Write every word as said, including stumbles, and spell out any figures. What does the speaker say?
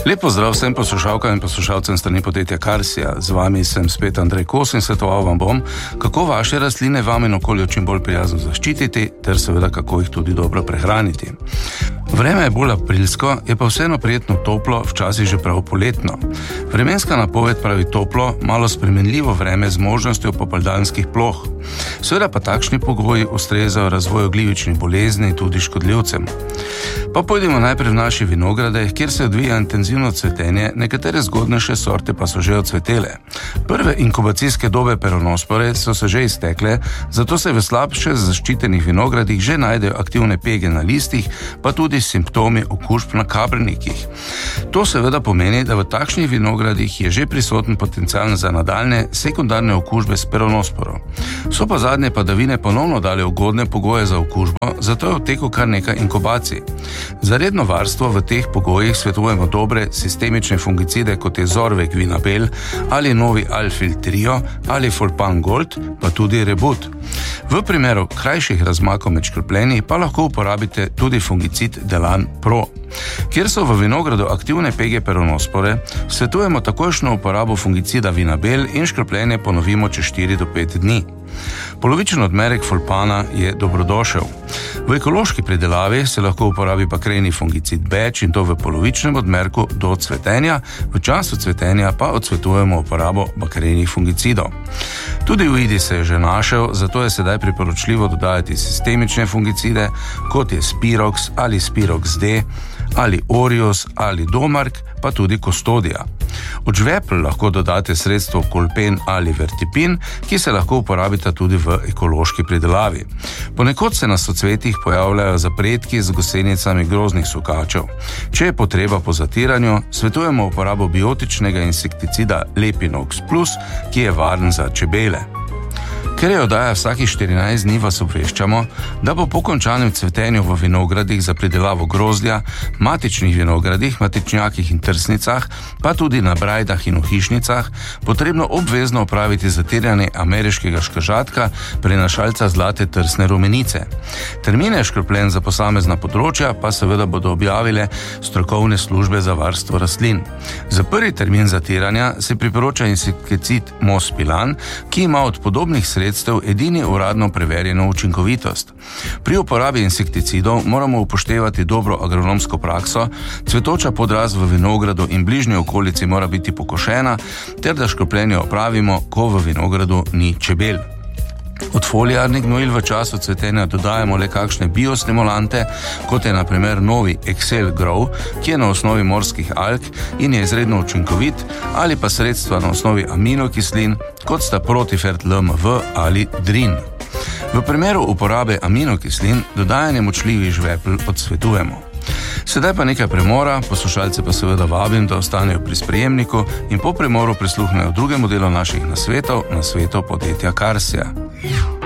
Lep pozdrav vsem poslušalkam in poslušalcem strani podjetja Karsija. Z vami sem spet Andrej Kos in svetoval vam bom, kako vaše rastline vam in okolje čim bolj prijazno zaščititi, ter seveda kako jih tudi dobro prehraniti. Vreme je bolj aprilsko, je pa vseeno prijetno toplo, včasih že prav poletno. Vremenska napoved pravi toplo, malo spremenljivo vreme z možnostjo popoldanskih ploh. Seveda pa takšni pogoji ustrezajo razvoju glivičnih bolezni tudi škodljivcem. Pa pojdimo najprej v naše vinograde, kjer se odvija intenzivno cvetenje, nekatere zgodnejše sorte pa so že odsvetele. Prve inkubacijske dobe peronospore so se že iztekle, zato se v slabše zaščitenih vinogradih že najdejo aktivne pege na listih, pa tudi simptomi okužb na kabrnikih. To seveda pomeni, da v takšnih vinogradih je že prisoten potencial za nadaljne sekundarne okužbe s peronosporo. So pa zadnje padavine ponovno dale ugodne pogoje za okužbo, zato je v teku kar nekaj inkubacij. Za redno varstvo v teh pogojih svetujemo dobre sistemične fungicide, kot je Zorvec Vinabel ali novi Alfil Trio ali Folpan Gold, pa tudi Rebut. V primeru krajših razmakov med škropljenji pa lahko uporabite tudi fungicid Delan Pro. Kjer so v vinogradu aktivne pege peronospore, svetujemo takojšnjo uporabo fungicida Vinabel in škropljenje ponovimo čez štiri do pet dni. Polovičen odmerek Folpana je dobrodošel. V ekološki pridelavi se lahko uporabi bakreni fungicid Beč in to v polovičnem odmerku do cvetenja, v času cvetenja pa odsvetujemo uporabo bakrenih fungicidov. Tudi uidi se je že našel, zato je sedaj priporočljivo dodajati sistemične fungicide, kot je Spirox ali Spirox D, ali Orius ali Domark, pa tudi Kostodija. Od žvepl lahko dodate sredstvo Kolpen ali Vertipin, ki se lahko uporabita tudi v ekološki pridelavi. Ponekod se na socvetih pojavljajo zapredki z gosenicami groznih sukačev. Če je potreba po zatiranju, svetujemo uporabo biotičnega insekticida Lepinox Plus, ki je varen za čebele. Ker je oddaja vsakih štirinajst dni, vas obveščamo, da bo po končanem cvetenju v vinogradih za pridelavo grozdja, matičnih vinogradih, matičnjakih in trsnicah, pa tudi na brajdah in v hišnicah, potrebno obvezno opraviti zatiranje ameriškega škržatka, prenašalca zlate trsne rumenice. Termine škropljenj za posamezna področja pa seveda bodo objavile strokovne službe za varstvo rastlin. Za prvi termin zatiranja se priporoča insekticid Mospilan, ki ima od podobnih sredstev edini uradno preverjeno učinkovitost. Pri uporabi insekticidov moramo upoštevati dobro agronomsko prakso, cvetoča podrast v vinogradu in bližnji okolici mora biti pokošena, ter da škropljenje opravimo, ko v vinogradu ni čebel. Od foliarnih gnojil v času cvetenja dodajamo le kakšne biostimulante, kot je na primer novi Excel Grow, ki je na osnovi morskih alg in je izredno učinkovit, ali pa sredstva na osnovi aminokislin, kot sta Protifert L M V ali Drin. V primeru uporabe aminokislin dodajanje močljivih žvepl odsvetujemo. Sedaj pa nekaj premora, poslušalce pa seveda vabim, da ostanejo pri sprejemniku in po premoru prisluhnejo drugemu delu naših nasvetov, nasvetov podjetja Karsija.